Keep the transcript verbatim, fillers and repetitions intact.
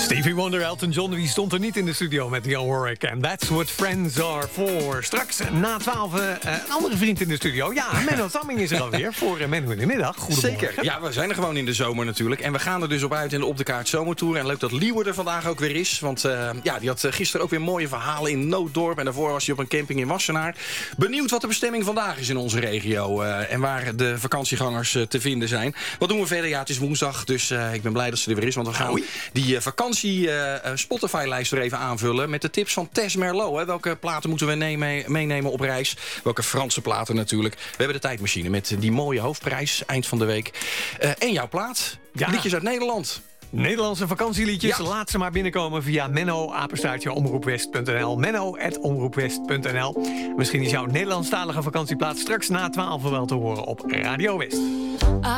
Stevie Wonder, Elton John, wie stond er niet in de studio met Jan Warwick? En that's what friends are for. Straks na twaalf uh, een andere vriend in de studio. Ja, Menno Tamming is er alweer voor uh, Menno in de middag. Goedemorgen. Zeker, ja, we zijn er gewoon in de zomer natuurlijk. En we gaan er dus op uit in de Op de Kaart Zomertour. En leuk dat Liewe er vandaag ook weer is. Want uh, ja, die had gisteren ook weer mooie verhalen in Nooddorp. En daarvoor was hij op een camping in Wassenaar. Benieuwd wat de bestemming vandaag is in onze regio. Uh, en waar de vakantiegangers uh, te vinden zijn. Wat doen we verder? Ja, het is woensdag, dus uh, ik ben blij dat ze er weer is. Want we gaan Oei. die uh, vakantie uh, Spotify-lijst er even aanvullen. Met de tips van Tess Merlot. Hè. Welke platen moeten we nemen, meenemen op reis? Welke Franse platen natuurlijk. We hebben de tijdmachine met die mooie hoofdprijs eind van de week. Uh, en jouw plaat. Ja. Liedjes uit Nederland. Nederlandse vakantieliedjes, ja. Laat ze maar binnenkomen via Menno, apenstaartje, omroepwest punt n l. Menno, at omroepwest punt n l. Misschien is jouw Nederlandstalige vakantieplaats straks na twaalf wel te horen op Radio West.